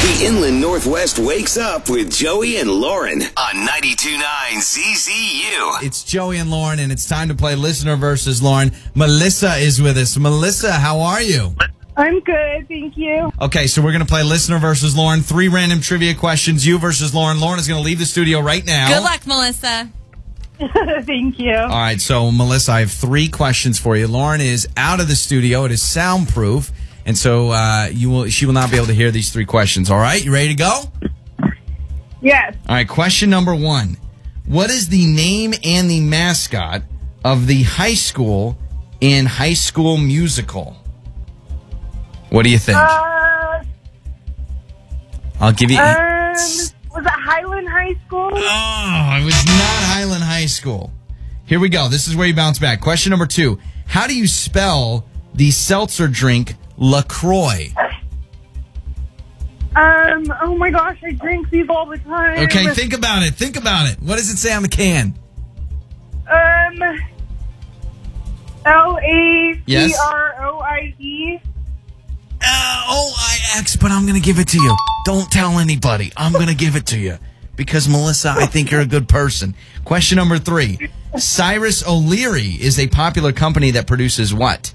The Inland Northwest wakes up with Joey and Lauren on 92.9 CCU. It's Joey and Lauren, and it's time to play Listener versus Lauren. Melissa is with us. Melissa, how are you? I'm good, thank you. Okay, so we're going to play Listener versus Lauren. 3 random trivia questions, you versus Lauren. Lauren is going to leave the studio right now. Good luck, Melissa. Thank you. All right, so Melissa, I have 3 questions for you. Lauren is out of the studio. It is soundproof, and so she will not be able to hear these 3 questions. All right, you ready to go? Yes. All right, question number 1. What is the name and the mascot of the high school in High School Musical? What do you think? I'll give you... Was it Highland High School? Oh, it was not Highland High School. Here we go. This is where you bounce back. Question number 2. How do you spell the seltzer drink LaCroix? Oh my gosh, I drink these all the time. Okay, think about it. Think about it. What does it say on the can? LACROIE. Yes. OIX, but I'm going to give it to you. Don't tell anybody. I'm going to give it to you. Because, Melissa, I think you're a good person. Question number 3. Cyrus O'Leary is a popular company that produces what?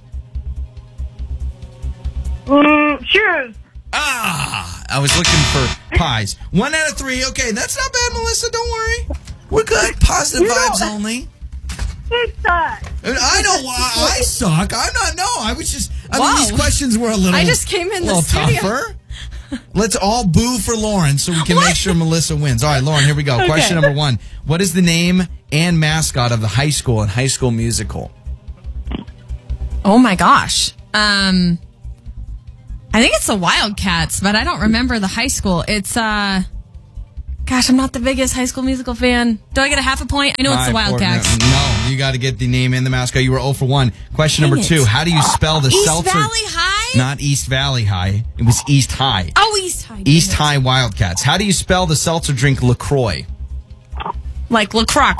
Shoes. I was looking for pies. 1 out of 3. Okay, that's not bad, Melissa. Don't worry. We're good. Positive vibes only. It sucks. I know why I suck. I'm not. No, I was just. I mean, these questions were a little. I just came in the studio. Tougher. Let's all boo for Lauren so we can make sure Melissa wins. All right, Lauren, here we go. Okay. Question number 1. What is the name and mascot of the high school in High School Musical? Oh my gosh. I think it's the Wildcats, but I don't remember the high school. It's gosh, I'm not the biggest High School Musical fan. Do I get a half a point? I know it's the Wildcats. No, you got to get the name and the mascot. You were 0 for 1. Question number 2. How do you spell the seltzer? East Valley High? Not East Valley High. It was East High. Oh, East High. East High Wildcats. How do you spell the seltzer drink LaCroix? Like LaCroix.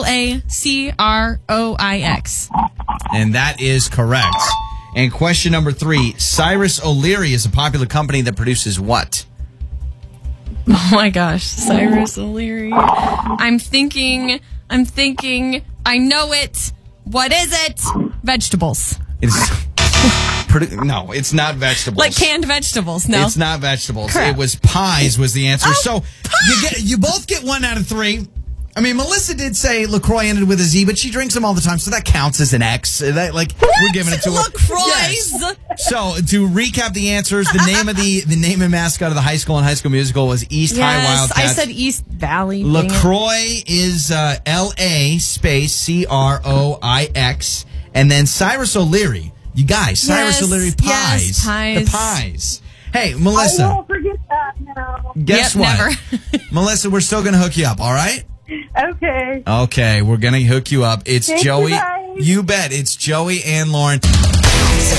LACROIX. And that is correct. And question number 3. Cyrus O'Leary is a popular company that produces what? Oh my gosh, Cyrus O'Leary. I'm thinking, I know it. What is it? Vegetables. No, it's not vegetables. Like canned vegetables, no. It's not vegetables. Crap. It was pies was the answer. Oh, so you both get 1 out of 3. I mean, Melissa did say LaCroix ended with a Z, but she drinks them all the time, so that counts as an X. We're giving it to her. LaCroix. Yes. So to recap the answers, the name and mascot of the high school and High School Musical was East High Wildcats. I said East Valley. LaCroix is LA space CROIX, and then Cyrus O'Leary. You guys, Cyrus O'Leary pies. Yes, pies. The pies. Hey, Melissa. I won't forget that now. Guess what? Never. Melissa, we're still going to hook you up, all right? Okay. Okay, we're going to hook you up. It's Thank Joey. you guys. You bet. It's Joey and Lauren.